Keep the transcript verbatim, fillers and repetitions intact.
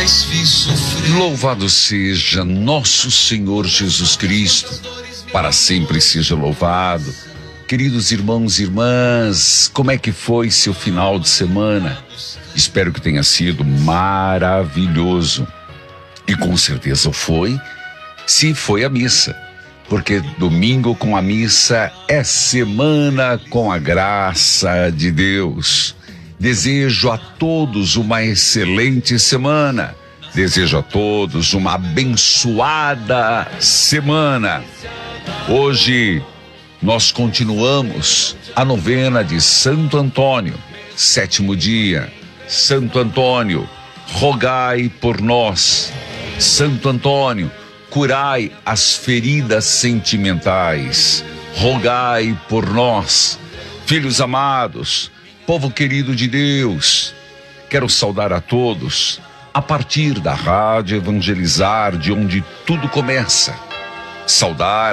mais fiz sofrer. Louvado seja nosso Senhor Jesus Cristo, para sempre seja louvado. Queridos irmãos e irmãs, como é que foi seu final de semana? Espero que tenha sido maravilhoso. E com certeza foi, se foi a missa. Porque domingo com a missa é semana com a graça de Deus. Desejo a todos uma excelente semana. Desejo a todos uma abençoada semana. Hoje nós continuamos a novena de Santo Antônio, sétimo dia. Santo Antônio, rogai por nós. Santo Antônio, curai as feridas sentimentais. Rogai por nós. Filhos amados, povo querido de Deus, quero saudar a todos a partir da Rádio Evangelizar, de onde tudo começa. Saudar